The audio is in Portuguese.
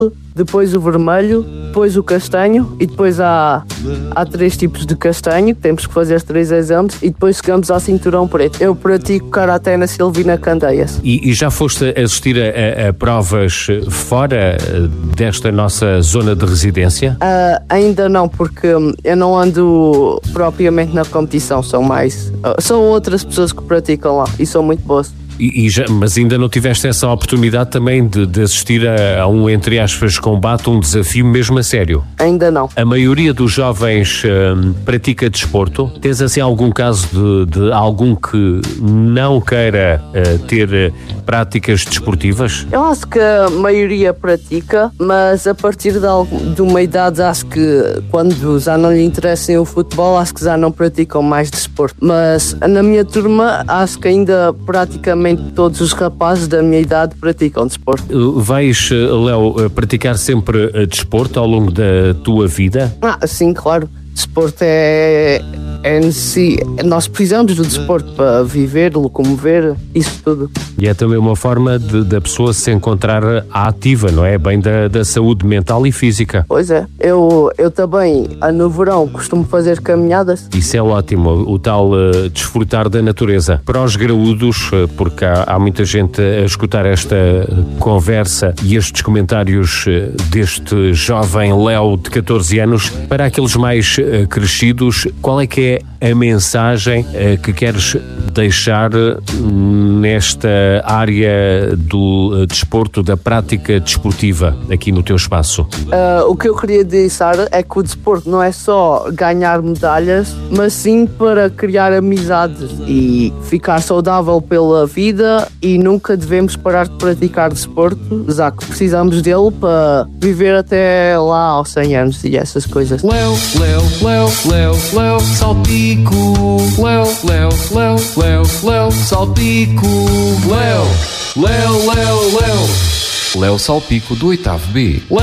depois o vermelho, depois o castanho e depois há 3 tipos de castanho, temos que fazer os 3 exames e depois chegamos ao cinturão preto. Eu pratico Karaté na Silvina Candeias. E já foste assistir a provas fora desta nossa zona de residência? Ainda não, porque eu não ando propriamente na competição, são outras pessoas que praticam lá e são muito boas. Mas ainda não tiveste essa oportunidade também de assistir a um, entre aspas, combate, um desafio mesmo a sério? Ainda não. A maioria dos jovens pratica desporto? Tens assim algum caso de algum que não queira ter práticas desportivas? Eu acho que a maioria pratica, mas a partir de uma idade, acho que quando já não lhe interessa o futebol, acho que já não praticam mais desporto. Mas na minha turma, acho que ainda praticamente todos os rapazes da minha idade praticam desporto. Vais, Léo, praticar sempre desporto ao longo da tua vida? Sim, claro. Desporto é nós precisamos do desporto para viver, locomover, isso tudo. E é também uma forma da pessoa se encontrar ativa, não é? Bem da saúde mental e física. Pois é. Eu também, no verão, costumo fazer caminhadas. Isso é ótimo, o tal desfrutar da natureza. Para os graúdos, porque há muita gente a escutar esta conversa e estes comentários deste jovem Léo de 14 anos, para aqueles mais crescidos, qual é que é a mensagem que queres deixar nesta área do desporto, da prática desportiva, aqui no teu espaço? O que eu queria deixar é que o desporto não é só ganhar medalhas, mas sim para criar amizades e ficar saudável pela vida, e nunca devemos parar de praticar desporto, já que precisamos dele para viver até lá aos 100 anos e essas coisas. Léo, Salpico. Léo, Salpico. Léo Salpico do 8º B.